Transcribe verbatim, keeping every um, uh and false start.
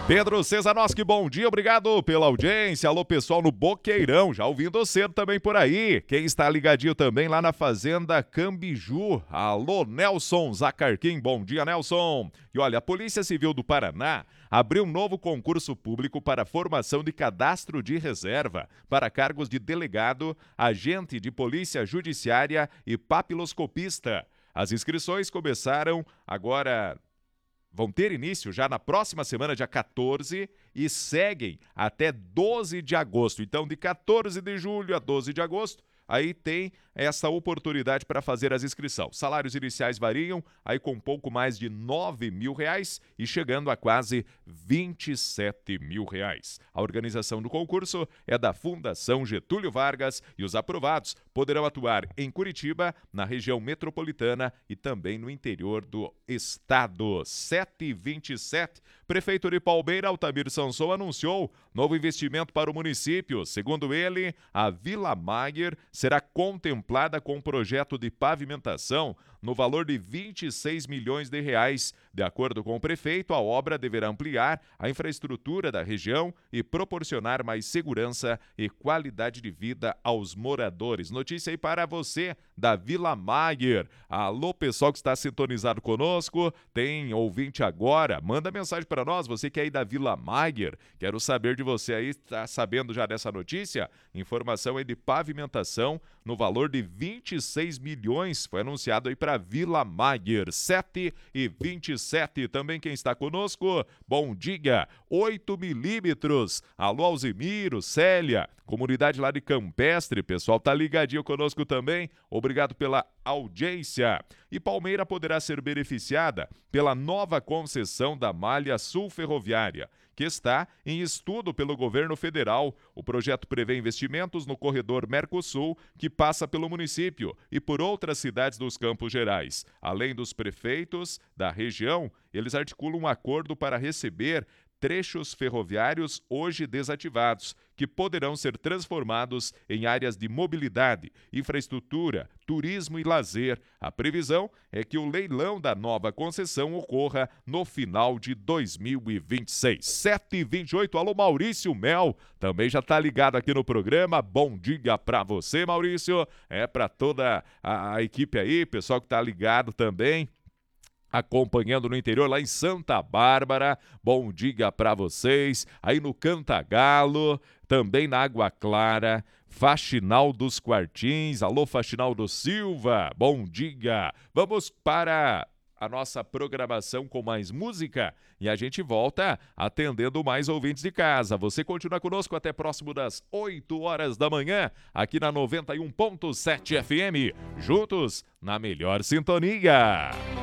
Pedro Cesanoski, bom dia, obrigado pela audiência. Alô, pessoal no Boqueirão, já ouvindo cedo também por aí. Quem está ligadinho também lá na Fazenda Cambiju. Alô, Nelson Zacarquim, bom dia, Nelson. E olha, a Polícia Civil do Paraná abriu um novo concurso público para formação de cadastro de reserva para cargos de delegado, agente de polícia judiciária e papiloscopista. As inscrições começaram agora... Vão ter início já na próxima semana, dia quatorze, e seguem até doze de agosto. Então, de quatorze de julho a doze de agosto, aí tem essa oportunidade para fazer as inscrições. Salários iniciais variam, aí com um pouco mais de nove mil reais e chegando a quase vinte e sete mil reais. A organização do concurso é da Fundação Getúlio Vargas e os aprovados poderão atuar em Curitiba, na região metropolitana e também no interior do estado. sete e vinte e sete, prefeito de Palmeira, Altamir Sanson, anunciou novo investimento para o município. Segundo ele, a Vila Maier será contemplada com um projeto de pavimentação no valor de vinte e seis milhões de reais. De acordo com o prefeito, a obra deverá ampliar a infraestrutura da região e proporcionar mais segurança e qualidade de vida aos moradores. Notícia aí para você da Vila Maier. Alô, pessoal que está sintonizado conosco, tem ouvinte agora, manda mensagem para nós, você que é aí da Vila Maier, quero saber de você aí, está sabendo já dessa notícia? Informação aí de pavimentação no valor de vinte e seis milhões, foi anunciado aí para Vila Maier. Sete e vinte e sete, também quem está conosco, bom dia, oito milímetros, alô Alzimiro, Célia, comunidade lá de Campestre, pessoal tá ligadinho conosco também, obrigado pela audiência. E Palmeira poderá ser beneficiada pela nova concessão da malha sul ferroviária, que está em estudo pelo governo federal. O projeto prevê investimentos no corredor Mercosul, que passa pelo município e por outras cidades dos Campos Gerais. Além dos prefeitos da região, eles articulam um acordo para receber trechos ferroviários hoje desativados, que poderão ser transformados em áreas de mobilidade, infraestrutura, turismo e lazer. A previsão é que o leilão da nova concessão ocorra no final de dois mil e vinte e seis. sete e vinte e oito, alô Maurício Mel, também já está ligado aqui no programa. Bom dia para você, Maurício. É para toda a, a equipe aí, pessoal que está ligado também, acompanhando no interior, lá em Santa Bárbara. Bom dia para vocês. Aí no Cantagalo, também na Água Clara, Faxinal dos Quartins. Alô, Faxinal do Silva. Bom dia. Vamos para a nossa programação com mais música e a gente volta atendendo mais ouvintes de casa. Você continua conosco até próximo das oito horas da manhã, aqui na noventa e um ponto sete F M. Juntos, na melhor sintonia.